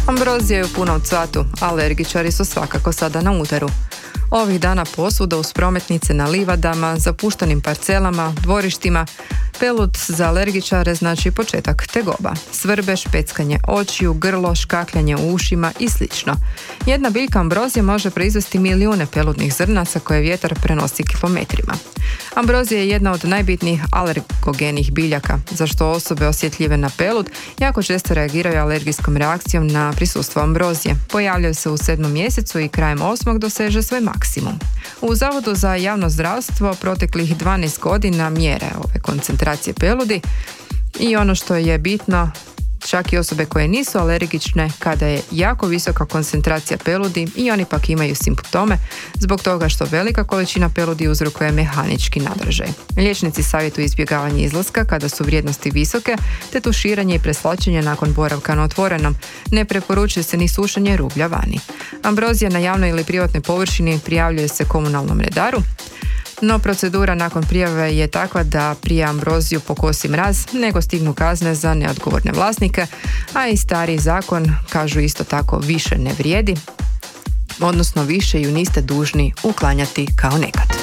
Ambrozija je u punom cvatu, alergičari su svakako sada na udaru. Ovih dana posvuda uz prometnice na livadama, zapuštenim parcelama, dvorištima, pelud za alergičare znači početak tegoba. Svrbež, peckanje očiju, grlo, škakljanje u ušima i sl. Jedna biljka ambrozije može proizvesti milijune peludnih zrnaca koje vjetar prenosi kilometrima. Ambrozija je jedna od najbitnijih alergogenih biljaka, za što osobe osjetljive na pelud jako često reagiraju alergijskom reakcijom na prisustvo ambrozije. Pojavljaju se u 7. mjesecu i krajem 8. doseže svoj maksimum. U Zavodu za javno zdravstvo proteklih 12 godina mjere ove koncentracije peludi i ono što je bitno, čak i osobe koje nisu alergične, kada je jako visoka koncentracija peludi i oni pak imaju simptome zbog toga što velika količina peludi uzrokuje mehanički nadražaj. Liječnici savjetuju izbjegavanje izlaska kada su vrijednosti visoke, te tuširanje i preslačenje nakon boravka na otvorenom. Ne preporučuje se ni sušenje rublja vani. Ambrozija na javnoj ili privatnoj površini prijavljuje se komunalnom redaru, no procedura nakon prijave je takva da prije ambroziju pokosi mraz, nego stignu kazne za neodgovorne vlasnike, a i stari zakon, kažu isto tako, više ne vrijedi, odnosno više ju niste dužni uklanjati kao nekad.